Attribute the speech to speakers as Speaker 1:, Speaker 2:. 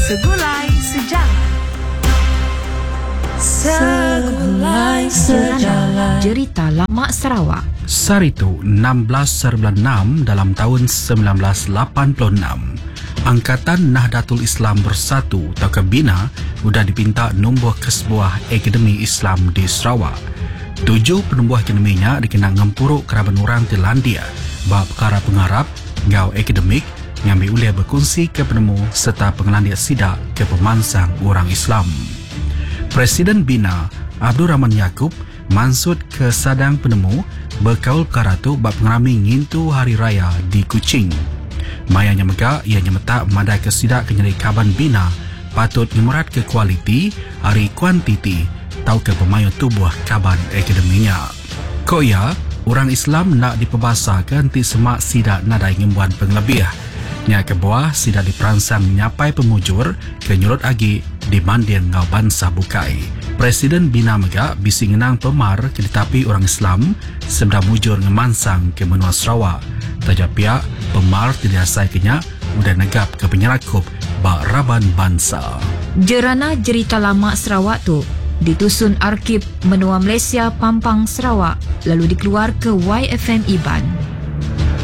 Speaker 1: Segulai Sejarah. Segulai Sejarah. Cerita Lama Sarawak.
Speaker 2: Saritu 16/6 dalam tahun 1986. Angkatan Nahdlatul Islam Bersatu atau BINA sudah dipinta numbuh ke sebuah akademi Islam di Sarawak. 7 penubuh akademinya dikenal ngempuruk keraban orang di Landia bab perkara pengarap, gau akademik, ngambil uliah berkongsi ke penemu serta pengelandia sidak ke pemansang orang Islam. Presiden BINA Abdul Rahman Yaakob mansut ke sadang penemu berkaul perkara tu bab pengerami ngintu hari raya di Kuching. Mayanya megak ia nyemetak madai ke sidak kenyeri kaban BINA patut ngemerat ke kualiti hari kuantiti tahu ke pemayu tubuh kaban akademinya. Koya orang Islam nak diperbasakan ti semak sidak nadai ngembuan penglebih. Nya ke bawah sidak diperansang nyapai pemujur ke nyurut agi di mandian ngau bansa bukai. Presiden BINA megak bisi ngenang pemar ke ditapi orang Islam sebeda mujur ngemansang ke menua Sarawak. Tajak pihak pemar tidak asai kenyak mudah negap ke penyerakup bak raban bangsa.
Speaker 1: Jerana Cerita Lama Sarawak tu ditusun Arkib Menua Malaysia Pampang Sarawak lalu dikeluar ke YFM Iban.